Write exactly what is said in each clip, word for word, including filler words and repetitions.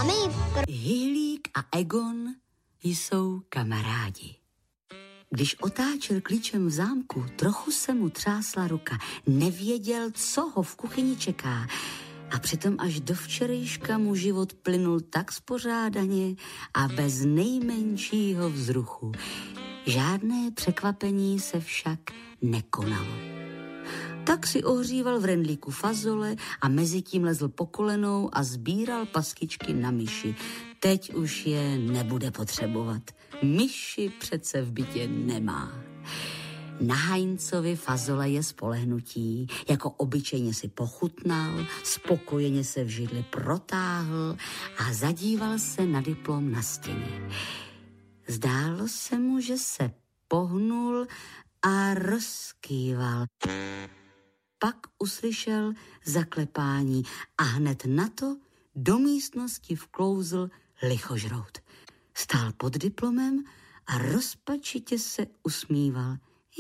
Mami, pr- Hyhlík a Egon jsou kamarádi. Když otáčel klíčem v zámku, trochu se mu třásla ruka. Nevěděl, co ho v kuchyni čeká. A přitom až do včerejška mu život plynul tak spořádaně a bez nejmenšího vzruchu. Žádné překvapení se však nekonalo. Tak si ohříval v rendlíku fazole a mezitím lezl po kolenou a sbíral paskičky na myši. Teď už je nebude potřebovat. Myši přece v bytě nemá. Na Heinzovi fazole je spolehnutí, jako obyčejně si pochutnal, spokojeně se v židli protáhl a zadíval se na diplom na stěně. Zdálo se mu, že se pohnul a rozkýval. Pak uslyšel zaklepání a hned na to do místnosti vklouzl lichožrout. Stál pod diplomem a rozpačitě se usmíval.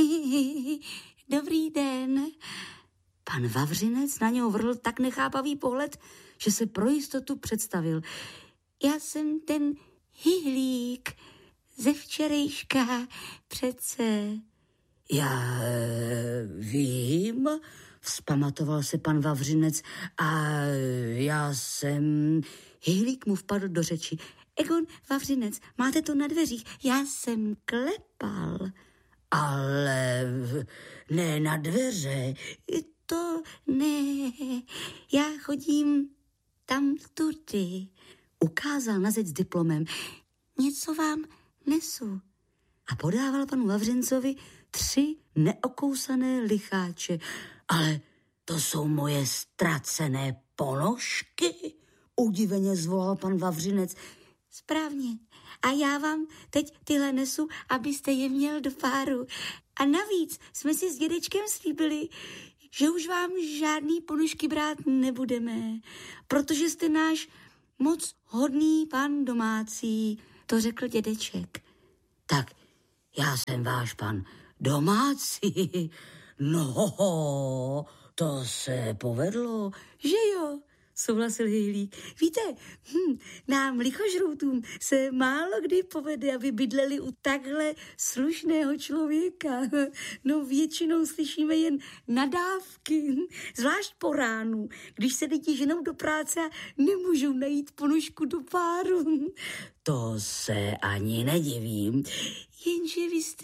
Dobrý den. Pan Vavřinec na něho vrhl tak nechápavý pohled, že se pro jistotu představil. Já jsem ten Hyhlík ze včerejška přece. Já vím, vzpamatoval se pan Vavřinec, a já jsem... Hyhlík mu vpadl do řeči. Egon Vavřinec, máte to na dveřích, já jsem klepal. Ale ne na dveře. To ne, já chodím tam tudy. Ukázal na zeď s diplomem. Něco vám nesu. A podával panu Vavřincovi tři neokousané licháče. Ale to jsou moje ztracené ponožky? Udiveně zvolal pan Vavřinec. Správně. A já vám teď tyhle nesu, abyste je měl do páru. A navíc jsme si s dědečkem slíbili, že už vám žádný ponožky brát nebudeme, protože jste náš moc hodný pan domácí, to řekl dědeček. Tak já jsem váš pan domácí. No, to se povedlo, že jo, souhlasil Hyhlík. Víte, hm, nám lichožroutům se málo kdy povede, aby bydleli u takhle slušného člověka. No většinou slyšíme jen nadávky, zvlášť po ránu, když se lidi ženou do práce a nemůžou najít ponožku do páru. To se ani nedivím. Jenže vy jste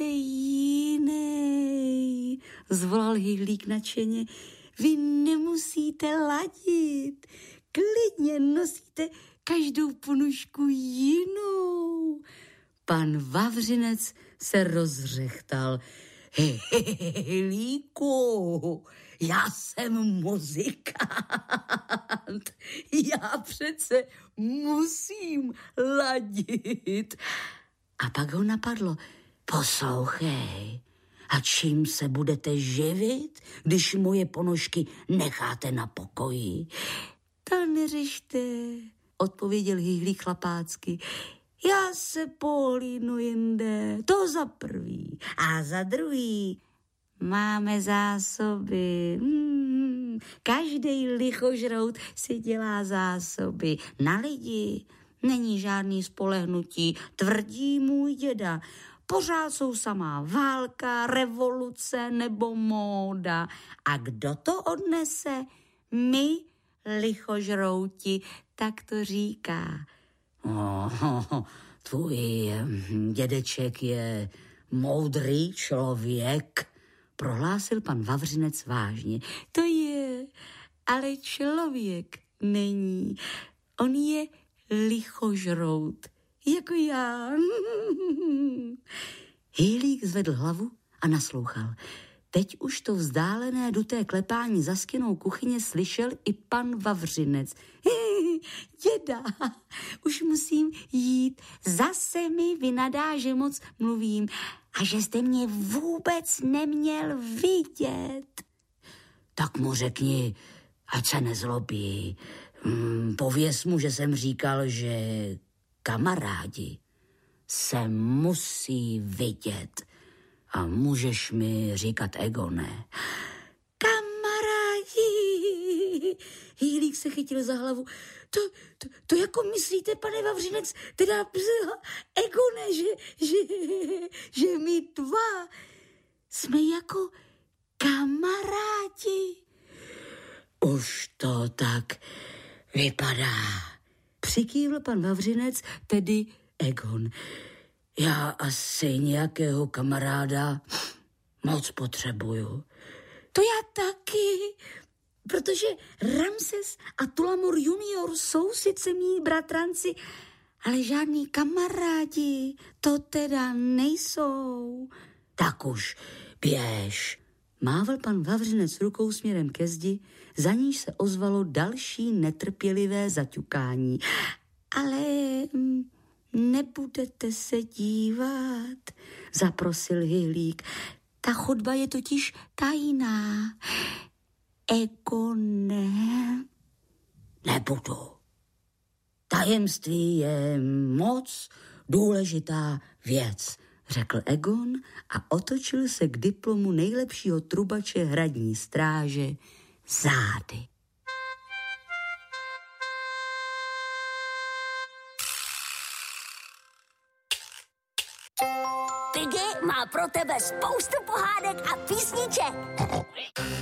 jiný, zvolal Hyhlík nadšeně. Vy nemusíte ladit, klidně nosíte každou ponožku jinou. Pan Vavřinec se rozřechtal. Hyhlíku, já jsem muzikant, já přece musím ladit. A pak ho napadlo, poslouchej, a čím se budete živit, když moje ponožky necháte na pokoji? To neřešte, odpověděl Hyhlík chlapácky. Já se pohlídnu jinde, to za prvý. A za druhý, máme zásoby. Hmm, každý lichožrout si dělá zásoby. Na lidi není žádný spolehnutí, tvrdí můj děda. Pořád jsou samá válka, revoluce nebo móda. A kdo to odnese? My, lichožrouti, tak to říká. Oh, tvůj dědeček je moudrý člověk, prohlásil pan Vavřinec vážně. To je, ale člověk není. On je lichožrout. Jako já. Hyhlík zvedl hlavu a naslouchal. Teď už to vzdálené duté klepání za stěnou kuchyně slyšel i pan Vavřinec. Děda, už musím jít. Zase mi vynadá, že moc mluvím a že jste mě vůbec neměl vidět. Tak mu řekni, ať se nezlobí. Hmm, pověz mu, že jsem říkal, že kamarádi se musí vidět. A můžeš mi říkat Egone. Kamarádi, Hyhlík se chytil za hlavu. To, to, to jako myslíte, pane Vavřinec, teda Egone, že, že, že my dva jsme jako kamarádi. Už to tak vypadá. Přikývl pan Vavřinec, tedy Egon. Já asi nějakého kamaráda moc potřebuju. To já taky, protože Ramses a Tulamur junior jsou sice mý bratranci, ale žádný kamarádi to teda nejsou. Tak už běž. Mával pan Vavřinec rukou směrem ke zdi, za níž se ozvalo další netrpělivé zaťukání. Ale nebudete se dívat, zaprosil Hyhlík. Ta chodba je totiž tajná. Egone. Nebudu. Tajemství je moc důležitá věc, řekl Egon a otočil se k diplomu nejlepšího trubače hradní stráže zády. Piggy má pro tebe spoustu pohádek a písniček.